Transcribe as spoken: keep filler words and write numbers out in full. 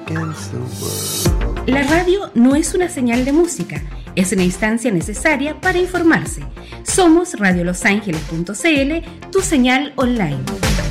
against the world. La radio no es una señal de música, es una instancia necesaria para informarse. Somos radio los ángeles punto c l, tu señal online.